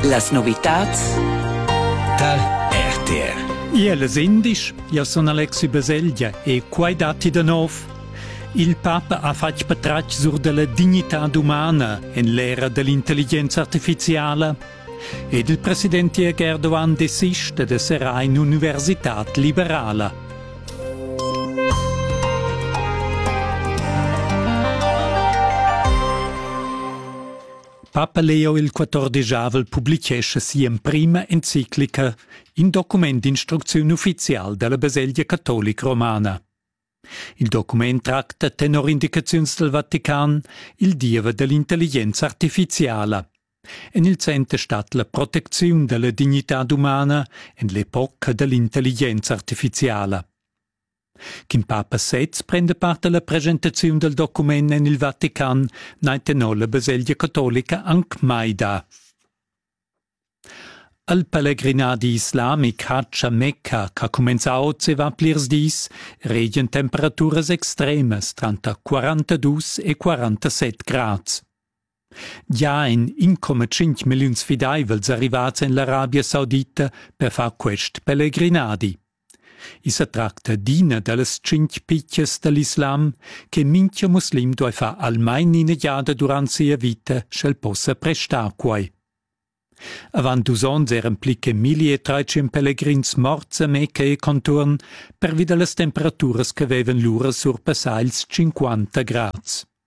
Las novitats dal RTR. Io les indisch, io sono Alexi Baseglia e quai dati de nov. Il Papa ha fatto patratg sur della dignità umana in l'era dell'intelligenza artificiale ed il presidente Erdogan desiste de sarà in università liberale. Papa Leo il XIV pubblicesce sia in prima enciclica in document di istruzione ufficiale della Baselgia Cattolica Romana. Il documento tratta tenor indicazioni del Vatican il dieva dell'intelligenza artificiale. En il centro sta la protezione della dignità umana in l'epoca dell'intelligenza artificiale. Kim Papa VI prende parte alla presentazione del documento nel Vatican, naitenò la Baselgia Cattolica anche Maida. Al pellegrinadi islamic Hajj a Mecca, che comincia oggi va plirs dis, regien temperaturas extremas, tra 42 e 47 gradi. Già in 1,5 milioni fidaivels arrivati in l'Arabia Saudita per fare quest pellegrinadi. Si tratta d'ina delle 5 picches dell'Islam che minchia muslim deve fare almeno una giada durante la sua vita se possa prestare quai. Avant 2 anni erano plica 1.300 pellegrins morts a Mecca e contorn per vedere le temperature che avevano l'ora surpassare i 50 gradi.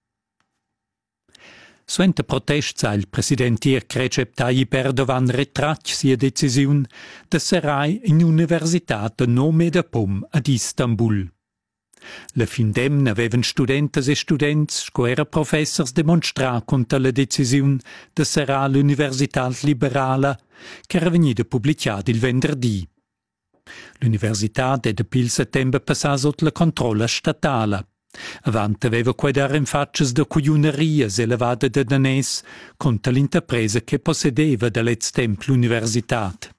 Suente protesta il presidente Recep Tayyip Erdogan retraccia sia decisione de sarai in università de nome de Pom ad Istanbul. La fin d'emna avevan studentes e students sco era professors demonstrar contra la decisione de sarai l'università liberale che era venuta pubblicata il venerdì. L'università è da il settembre passata sotto la controlla statale. Avant aveva quai dar in faccias de cugliunerias elevate da danès contra l'interpresa che possedeva dall'ez temp l'universitat.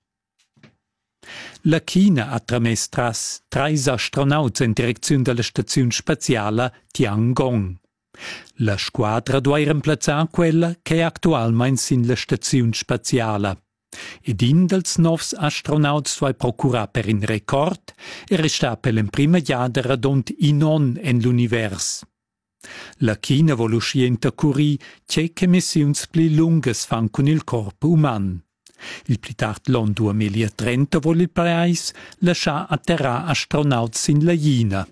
La China ha tramès trais astronauts in direzione della stazione spaziale Tiangong. La squadra doveva reemplazzare quella che è attualmente in la stazione spaziale. Ed in dels novs astronauts vai procurà per in record e resta per l'imprima giada radont inon en l'univers. La China vol uscire intercurri che missiuns pli lungas fan con il corpo uman. Il pli tard l'an 2030 vol il país lasciar atterrar astronauts in la China.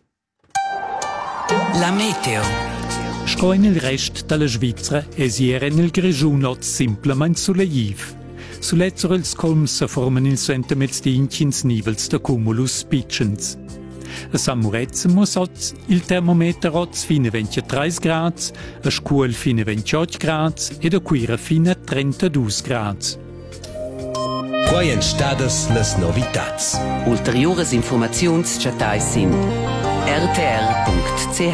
La meteo. Sco in il rest della Svizzera esiera in il grigiunot simplement sull'aiv. Sull'ezzero ils colms formen il suente mezzdincins nivels de cumulus spicens. A San Murez muss il termometer oz fine 23 gradi, a Scuol fine 28 gradi ed a Quira fine 32 gradi. Quai en stadas las novitats. Ulteriores informaziuns chatai sin rtr.ch.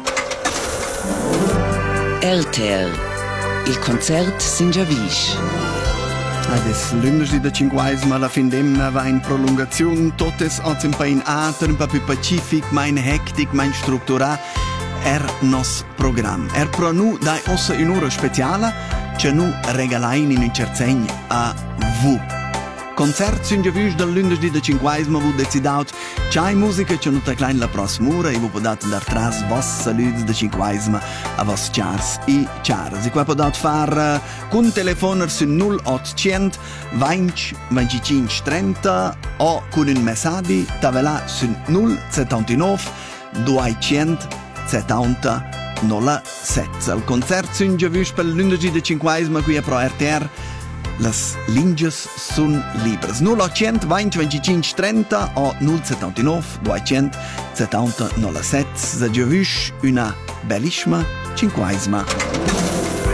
RTR. Il concert sin giavisch. Ades lunedì da 5 la fin d'emna va in prolungazione, totes az un pa in alter, un pa più pacific, ma in hectic, ma in struttura, nos program. Pro nu dai ossa un'ora speciale, che nu regalain in un cerzegn a vu. Concert sind giavisch dal lunedì da 5 vu decidaut, c'hai musica che nu ta klein la prossima ora e vu podat dar tras vos saluts da 5 a vos chars e chars. E qua podat far con telefoner su 0800 20 25 30 o con un messaggio tavela su 079 200 70 07. Il concert sind giavisch per lunedì da 5 qui a Pro RTR. Las linges sun libres. 0800 20 25 30 o 079 200 70 07. Za giavisch una bellissima 5.